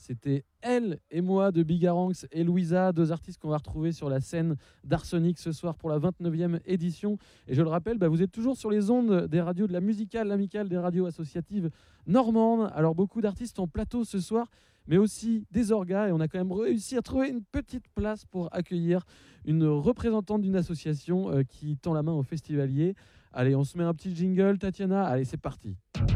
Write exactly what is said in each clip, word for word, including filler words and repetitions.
C'était Elle et moi de Bigaranx et Louisa, deux artistes qu'on va retrouver sur la scène d'Arsenic ce soir pour la vingt-neuvième édition. Et je le rappelle, bah, vous êtes toujours sur les ondes des radios de la musicale, l'amicale des radios associatives normandes. Alors beaucoup d'artistes en plateau ce soir, mais aussi des orgas. Et on a quand même réussi à trouver une petite place pour accueillir une représentante d'une association euh, qui tend la main aux festivaliers. Allez, on se met un petit jingle, Tatiana. Allez, c'est parti.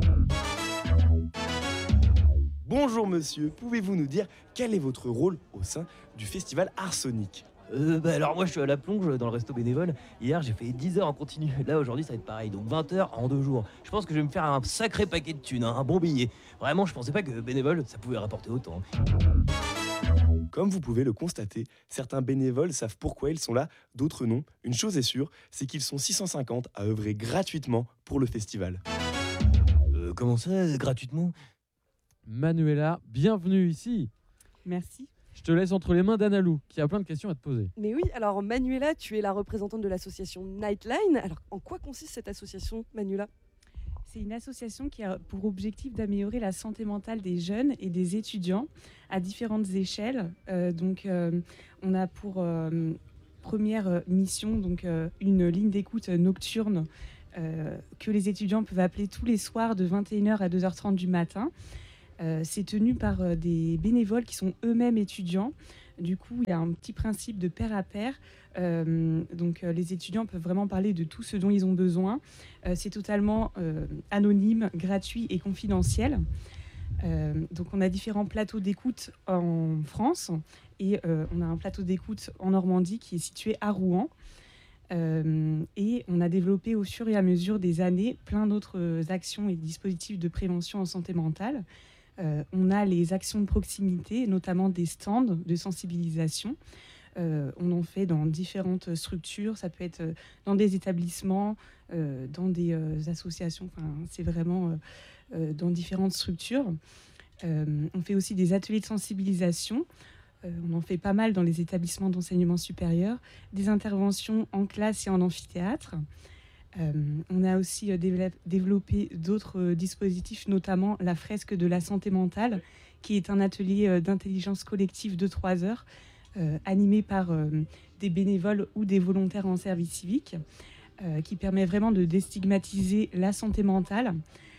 Bonjour monsieur, pouvez-vous nous dire quel est votre rôle au sein du festival Arsenic ? Euh, bah alors moi je suis à la plonge dans le resto bénévole. Hier j'ai fait dix heures en continu. Là aujourd'hui ça va être pareil, donc vingt heures en deux jours. Je pense que je vais me faire un sacré paquet de thunes, hein, un bon billet. Vraiment je pensais pas que bénévole ça pouvait rapporter autant. Comme vous pouvez le constater, certains bénévoles savent pourquoi ils sont là, d'autres non. Une chose est sûre, c'est qu'ils sont six cent cinquante à œuvrer gratuitement pour le festival. Euh, comment ça, gratuitement ? Manuela, bienvenue ici. Merci. Je te laisse entre les mains d'Analou, qui a plein de questions à te poser. Mais oui, alors Manuela, tu es la représentante de l'association Nightline. Alors en quoi consiste cette association, Manuela ? C'est une association qui a pour objectif d'améliorer la santé mentale des jeunes et des étudiants à différentes échelles. Euh, donc, euh, on a pour euh, première mission donc, euh, une ligne d'écoute nocturne euh, que les étudiants peuvent appeler tous les soirs de vingt et une heures à deux heures trente du matin. Euh, c'est tenu par euh, des bénévoles qui sont eux-mêmes étudiants. Du coup, il y a un petit principe de pair à pair. Euh, donc, euh, les étudiants peuvent vraiment parler de tout ce dont ils ont besoin. Euh, c'est totalement euh, anonyme, gratuit et confidentiel. Euh, donc, on a différents plateaux d'écoute en France et euh, on a un plateau d'écoute en Normandie qui est situé à Rouen. Euh, et on a développé au fur et à mesure des années plein d'autres actions et dispositifs de prévention en santé mentale. Euh, on a les actions de proximité, notamment des stands de sensibilisation. Euh, on en fait dans différentes structures, ça peut être dans des établissements, euh, dans des euh, associations, enfin, c'est vraiment euh, euh, dans différentes structures. Euh, on fait aussi des ateliers de sensibilisation, euh, on en fait pas mal dans les établissements d'enseignement supérieur, des interventions en classe et en amphithéâtre. Euh, on a aussi euh, dévelop- développé d'autres euh, dispositifs, notamment la fresque de la santé mentale, qui est un atelier euh, d'intelligence collective de trois heures, euh, animé par euh, des bénévoles ou des volontaires en service civique, euh, qui permet vraiment de déstigmatiser la santé mentale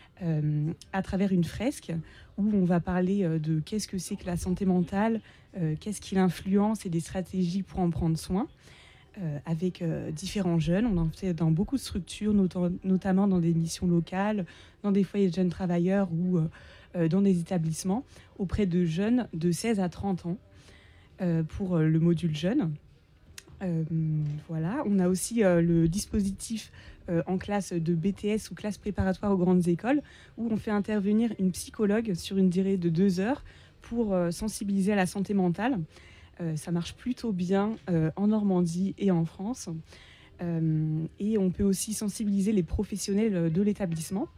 euh, à travers une fresque où on va parler euh, de qu'est-ce que c'est que la santé mentale, euh, qu'est-ce qui l'influence et des stratégies pour en prendre soin. Euh, avec euh, différents jeunes. On en fait dans beaucoup de structures, not- notamment dans des missions locales, dans des foyers de jeunes travailleurs ou euh, euh, dans des établissements, auprès de jeunes de seize à trente ans euh, pour euh, le module jeune. Euh, voilà. On a aussi euh, le dispositif euh, en classe de B T S ou classe préparatoire aux grandes écoles, où on fait intervenir une psychologue sur une durée de deux heures pour euh, sensibiliser à la santé mentale. Euh, ça marche plutôt bien euh, en Normandie et en France. Euh, et on peut aussi sensibiliser les professionnels de l'établissement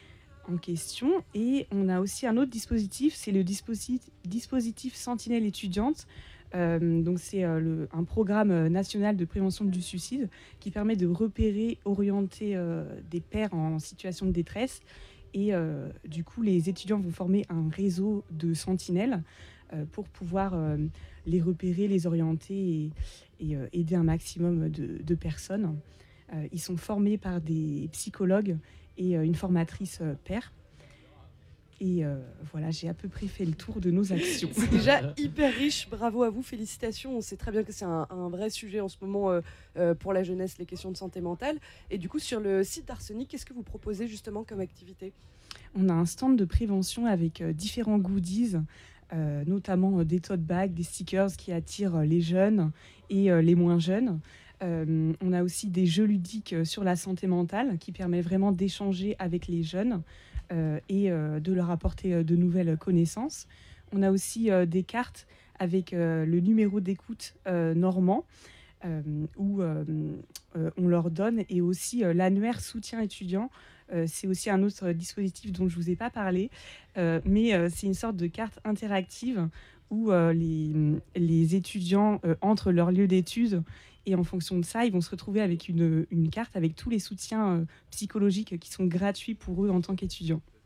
en question. Et on a aussi un autre dispositif, c'est le dispositif, dispositif Sentinelle étudiante. Euh, donc c'est euh, le, un programme national de prévention du suicide qui permet de repérer, orienter euh, des pères en situation de détresse. Et euh, du coup, les étudiants vont former un réseau de sentinelles euh, pour pouvoir euh, les repérer, les orienter et, et euh, aider un maximum de, de personnes. Euh, ils sont formés par des psychologues et euh, une formatrice euh, pair. Et euh, voilà, j'ai à peu près fait le tour de nos actions. C'est déjà hyper riche, bravo à vous, félicitations. On sait très bien que c'est un, un vrai sujet en ce moment euh, euh, pour la jeunesse, les questions de santé mentale. Et du coup, sur le site d'Arsenic, qu'est-ce que vous proposez justement comme activité ? On a un stand de prévention avec euh, différents goodies, euh, notamment euh, des tote bags, des stickers qui attirent euh, les jeunes et euh, les moins jeunes. Euh, on a aussi des jeux ludiques euh, sur la santé mentale qui permettent vraiment d'échanger avec les jeunes euh, et euh, de leur apporter euh, de nouvelles connaissances. On a aussi euh, des cartes avec euh, le numéro d'écoute euh, normand euh, où euh, euh, on leur donne, et aussi euh, l'annuaire soutien étudiant. Euh, c'est aussi un autre dispositif dont je ne vous ai pas parlé, euh, mais euh, c'est une sorte de carte interactive où euh, les, les étudiants euh, entrent leur lieu d'études et en fonction de ça, ils vont se retrouver avec une, une carte avec tous les soutiens euh, psychologiques qui sont gratuits pour eux en tant qu'étudiants.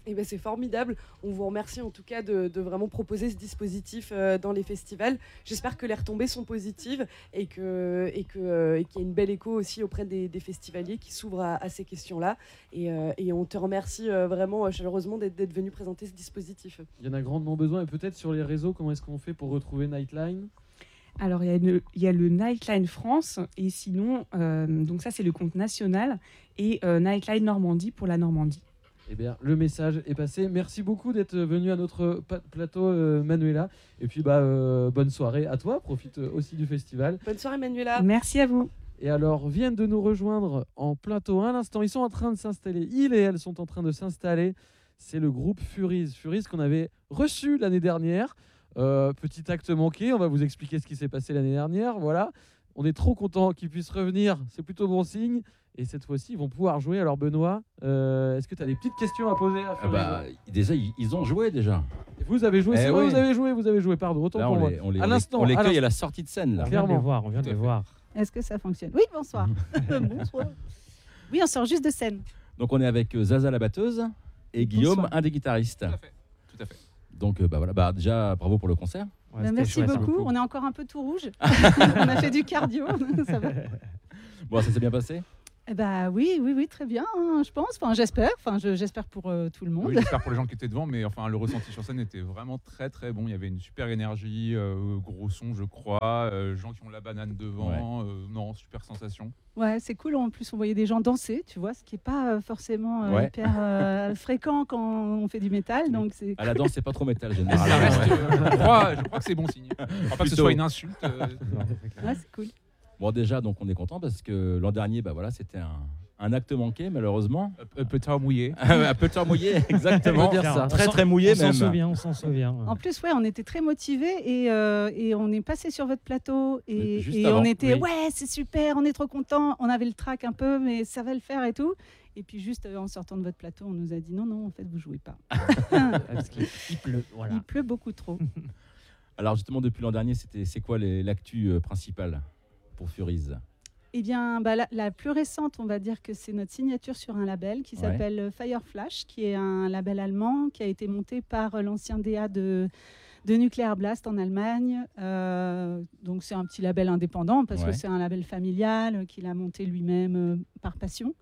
Eh ben, c'est formidable. On vous remercie en tout cas de, de vraiment proposer ce dispositif euh, dans les festivals. J'espère que les retombées sont positives et que et que euh, et qu'il y a une belle écho aussi auprès des, des festivaliers qui s'ouvrent à, à ces questions-là. Et, euh, et on te remercie euh, vraiment euh, chaleureusement d'être, d'être venu présenter ce dispositif. Il y en a grandement besoin. Et peut-être sur les réseaux, comment est-ce qu'on fait pour retrouver Nightline ? Alors, il y, a une- il y a le Nightline France, et sinon, euh, donc ça, c'est le compte national, et euh, Nightline Normandie pour la Normandie. Eh bien, le message est passé. Merci beaucoup d'être venu à notre pa- plateau, euh, Manuela. Et puis, bah, euh, bonne soirée à toi. Profite euh, aussi du festival. Bonne soirée Manuela. Merci à vous. Et alors, viennent de nous rejoindre en plateau à l'instant. Ils sont en train de s'installer. Ils et elles sont en train de s'installer. C'est le groupe Furies. Furies qu'on avait reçu l'année dernière. Euh, petit acte manqué. On va vous expliquer ce qui s'est passé l'année dernière. Voilà. On est trop content qu'ils puissent revenir. C'est plutôt bon signe. Et cette fois-ci, ils vont pouvoir jouer. Alors, Benoît, euh, est-ce que tu as des petites questions à poser à Ah Furies ? bah, déjà, ils, ils ont joué déjà. Vous avez joué, Eh c'est vrai, oui. vous avez joué, vous avez joué, pardon, autant Là, pour on moi. les, on les, à on les- l'instant, on les à cueille à l'instant. la sortie de scène. Là. On vient de les Clairement. voir, on vient de les voir. Est-ce que ça fonctionne? Oui, bonsoir. Bonsoir. Oui, on sort juste de scène. Donc, on est avec euh, Zaza la batteuse et Guillaume, Bonsoir. un des guitaristes. Tout à fait. Tout à fait. Donc, euh, bah, voilà. Bah, déjà, bravo pour le concert. Ouais, Bah, c'était merci chouette, hein. beaucoup. On est encore un peu tout rouge. On a fait du cardio. Ça va. Bon, ça s'est bien passé. Eh bah, oui, oui, oui, très bien, hein, je pense. Enfin, j'espère. Enfin, je- j'espère pour euh, tout le monde. Oui, j'espère pour les gens qui étaient devant, mais enfin, le ressenti sur scène était vraiment très très bon. Il y avait une super énergie, euh, gros son, je crois, euh, gens qui ont la banane devant, euh, non, super sensation. Ouais, c'est cool. En plus, on voyait des gens danser, tu vois, ce qui n'est pas euh, forcément euh, Ouais. hyper euh, fréquent quand on fait du métal. Donc, c'est À la danse, c'est pas trop métal, Ça généralement. reste, ouais. euh, je, crois, je crois que c'est bon signe. Je crois pas que ce Plutôt. soit une insulte. euh, ouais, c'est cool. Bon, déjà, donc, on est content parce que l'an dernier, bah, voilà, c'était un, un acte manqué, malheureusement. un peu tard mouillé. un peu tard mouillé, exactement. On peut dire ça. Très, On très mouillé on s'en même. souvient, on s'en souvient. En plus, ouais, on était très motivés et, euh, et on est passé sur votre plateau et, Juste et avant, on était oui. ouais, c'est super, on est trop contents. On avait le trac un peu, mais ça va le faire et tout. Et puis juste euh, en sortant de votre plateau, on nous a dit non, non, en fait, vous jouez pas. Parce qu'il il pleut. Voilà. Il pleut beaucoup trop. Alors, justement, depuis l'an dernier, c'était, c'est quoi les- l'actu euh, principale pour Furies? Eh bien, bah, la, la plus récente, on va dire que c'est notre signature sur un label qui Ouais. s'appelle Fireflash, qui est un label allemand qui a été monté par euh, l'ancien D A de, de Nuclear Blast en Allemagne. Euh, donc, c'est un petit label indépendant parce Ouais. que c'est un label familial euh, qu'il a monté lui-même euh, par passion.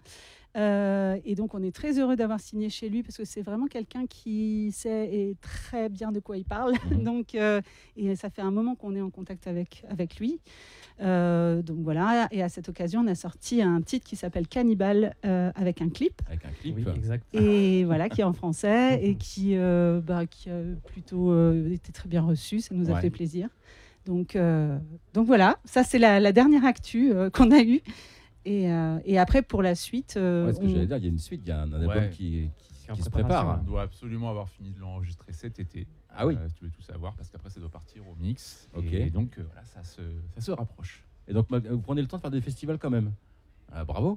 Euh, et donc, on est très heureux d'avoir signé chez lui parce que c'est vraiment quelqu'un qui sait et très bien de quoi il parle. Mhm. donc, euh, et ça fait un moment qu'on est en contact avec, avec lui. Euh, donc voilà, et à cette occasion, on a sorti un titre qui s'appelle Cannibal euh, avec un clip, Avec un clip. Oui, exact. et voilà, qui est en français et qui, euh, bah, qui a plutôt euh, été très bien reçu. Ça nous a Ouais. fait plaisir. Donc, euh, donc voilà, ça c'est la, la dernière actu euh, qu'on a eue. Et, euh, et après, pour la suite, euh, Ouais, ce que on- j'allais dire, il y a une suite, il y a un, un album Ouais. qui, qui, en qui se préparation, prépare. On doit absolument avoir fini de l'enregistrer cet été. Ah oui. Euh, si tu veux tout savoir, parce qu'après ça doit partir au mix. Ok. Et donc euh, voilà, ça se, ça se rapproche. Et donc, ma- vous prenez le temps de faire des festivals quand même. Ah, bravo.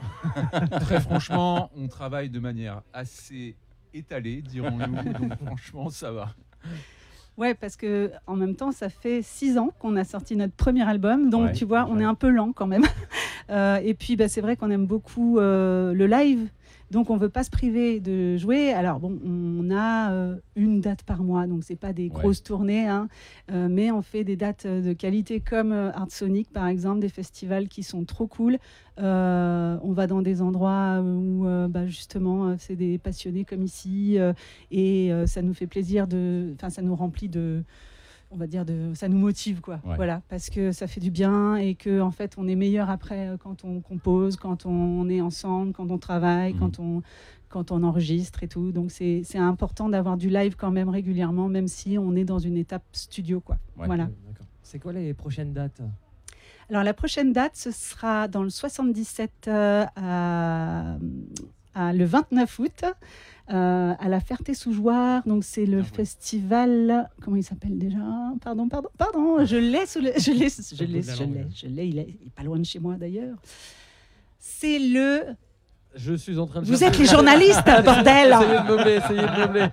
Très franchement, on travaille de manière assez étalée, dirons-nous. Donc franchement, ça va. Ouais, parce que en même temps, ça fait six ans qu'on a sorti notre premier album, donc Ouais, tu vois, on ouais. est un peu lent quand même. Euh, et puis, bah, c'est vrai qu'on aime beaucoup euh, le live, donc on veut pas se priver de jouer. Alors bon, on a euh, une date par mois, donc c'est pas des Ouais. grosses tournées, hein, euh, mais on fait des dates de qualité comme euh, Art Sonic par exemple, des festivals qui sont trop cool. Euh, on va dans des endroits où euh, bah, justement euh, c'est des passionnés comme ici euh, et euh, ça nous fait plaisir de, enfin ça nous remplit de, on va dire de, ça nous motive quoi. Ouais. Voilà, parce que ça fait du bien et que en fait on est meilleur après euh, quand on compose, quand on est ensemble, quand on travaille, Mhm. quand on quand on enregistre et tout. Donc c'est c'est important d'avoir du live quand même régulièrement, même si on est dans une étape studio quoi. Ouais. Voilà. D'accord. C'est quoi les prochaines dates? Alors la prochaine date, ce sera dans le soixante-dix-sept euh, à, à le vingt-neuf août euh, à la Ferté-sous-Jouarre. Donc c'est le Bien joué. festival. Comment il s'appelle déjà? Pardon, pardon, pardon. Je l'ai, sous le- je l'ai, je bout l'ai, de la je langue. l'ai, je l'ai. Il est, il est pas loin de chez moi d'ailleurs. C'est le. Je suis en train de Vous chercher- êtes les journalistes, bordel. Essayez de meubler, essayez de meubler.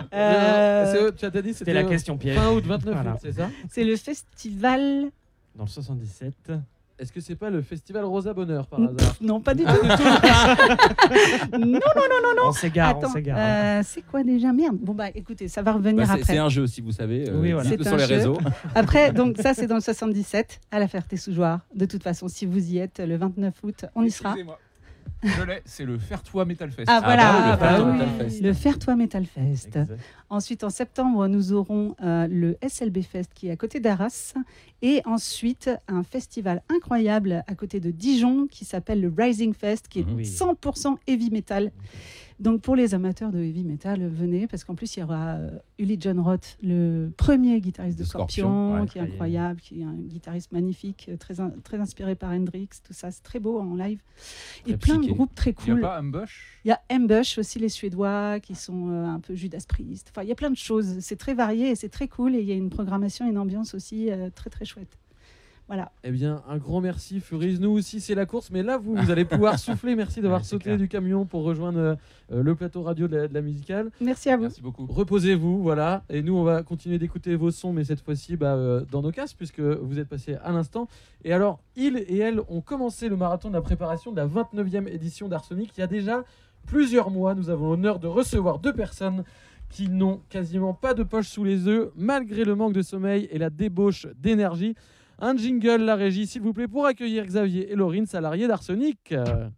Euh, C'est- Tu as dit C'était la question piège. Fin août, vingt-neuf Voilà. août, c'est ça? C'est le festival. Dans le soixante-dix-sept. est-ce que c'est pas le festival Rosa Bonheur par hasard? Non, pas du Ah, tout. non, non, non, non, non. On s'égare, on Attends, s'égare. euh, c'est quoi déjà? Merde. Bon, bah écoutez, ça va revenir Bah, c'est, après. c'est un jeu, si vous savez. euh, Oui, voilà. dites-le C'est sur un les jeu. réseaux. Après, donc ça, c'est dans le soixante-dix-sept, à la Ferté-sous-Jouarre. De toute façon, si vous y êtes le vingt-neuf août, on y sera. Excusez-moi. Je l'ai, c'est le Faire-toi Metal Fest. Ah, voilà, bah oui, le bah Faire-toi oui. Metal Fest. Le Faire-toi Metal Fest. Exact. Ensuite, en septembre, nous aurons euh, le S L B Fest qui est à côté d'Arras. Et ensuite, un festival incroyable à côté de Dijon qui s'appelle le Rising Fest, qui est Mhm. Oui. cent pour cent heavy metal. Donc, pour les amateurs de heavy metal, venez, parce qu'en plus, il y aura euh, Uli John Roth, le premier guitariste de De Scorpion, Scorpion, ouais. qui est incroyable, qui est un guitariste magnifique, euh, très, in- très inspiré par Hendrix, tout ça. C'est très beau en live. Et Très plein de psyché. groupes très Il n'y cool. a pas Ambush? Il y a Ambush aussi, les Suédois, qui sont euh, un peu Judas Priest. Enfin, il y a plein de choses. C'est très varié et c'est très cool. Et il y a une programmation, une ambiance aussi euh, très, très chouette. Voilà. Eh bien, un grand merci, Furies. Nous aussi, c'est la course, mais là, vous, vous allez pouvoir souffler. Merci d'avoir Ouais, c'est sauté clair. du camion pour rejoindre euh, le plateau radio de la, de la musicale. Merci à vous. Merci beaucoup. Reposez-vous, voilà. Et nous, on va continuer d'écouter vos sons, mais cette fois-ci bah, euh, dans nos casques, puisque vous êtes passés à l'instant. Et alors, ils et elles ont commencé le marathon de la préparation de la vingt-neuvième édition d'Arsenic. Il y a déjà plusieurs mois, nous avons l'honneur de recevoir deux personnes qui n'ont quasiment pas de poche sous les yeux, malgré le manque de sommeil et la débauche d'énergie. Un jingle, la régie, s'il vous plaît, pour accueillir Xavier et Laurine, salariés d'Arsenic. Euh,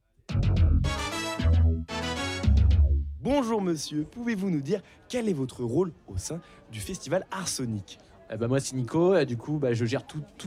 Bonjour monsieur, pouvez-vous nous dire quel est votre rôle au sein du festival Arsenic? Eh ben moi c'est Nico, et du coup bah, je gère tout, tout